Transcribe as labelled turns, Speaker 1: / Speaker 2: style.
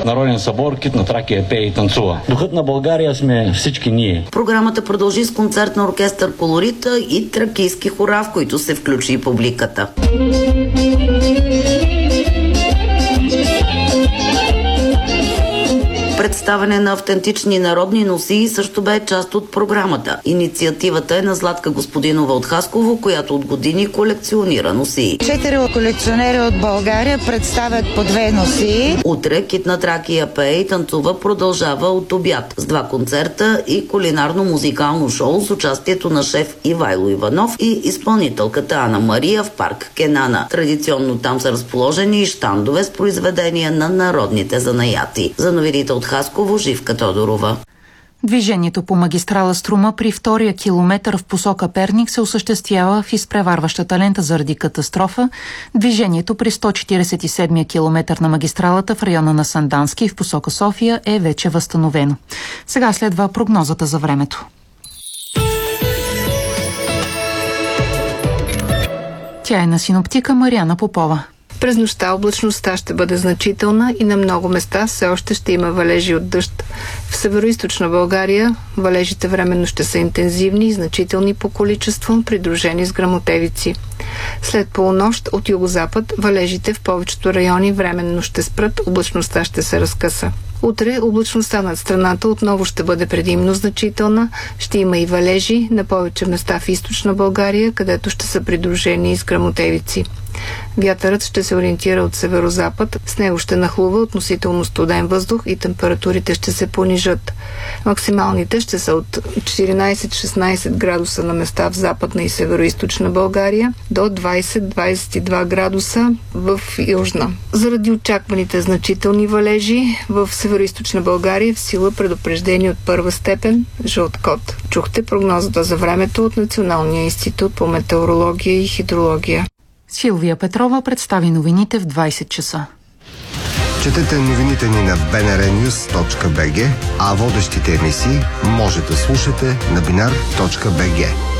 Speaker 1: Народен събор Кит на Тракия пее и танцува. Духът на България сме всички ние.
Speaker 2: Програмата продължи с концерт на оркестър Колорита и тракийски хора, в които се включи и публиката. Представяне на автентични народни носии също бе част от програмата. Инициативата е на Златка Господинова от Хасково, която от години колекционира носии.
Speaker 3: 4 колекционери от България представят по 2 носии.
Speaker 2: Утре Кит на Тракия пее и танцува продължава от обяд с 2 концерта и кулинарно-музикално шоу с участието на шеф Ивайло Иванов и изпълнителката Ана Мария в парк Кенана. Традиционно там са разположени и щандове с произведения на народните занаяти. За новините от Хасково, Живка Тодорова.
Speaker 4: Движението по магистрала Струма при втория километър в посока Перник се осъществява в изпреварващата лента заради катастрофа. Движението при 147-я километър на магистралата в района на Сандански в посока София е вече възстановено. Сега следва прогнозата за времето. Тя е на синоптика Мариана Попова.
Speaker 5: През нощта облачността ще бъде значителна и на много места все още ще има валежи от дъжд. В североизточна България валежите временно ще са интензивни и значителни по количество, придружени с гръмотевици. След полунощ от югозапад валежите в повечето райони временно ще спрат, облачността ще се разкъса. Утре облачността над страната отново ще бъде предимно значителна. Ще има и валежи на повече места в източна България, където ще са придружени с гръмотевици. Вятърът ще се ориентира от северозапад, с него ще нахлува относително студен въздух и температурите ще се понижат. Максималните ще са от 14-16 градуса на места в западна и североизточна България до 20-22 градуса в южна. Заради очакваните значителни валежи в североизточна България в сила предупреждение от първа степен жълт код. Чухте прогнозата за времето от Националния институт по метеорология и хидрология.
Speaker 4: Силвия Петрова представи новините в 20 часа.
Speaker 6: Четете новините ни на bnrnews.bg, а водещите емисии може да слушате на binar.bg.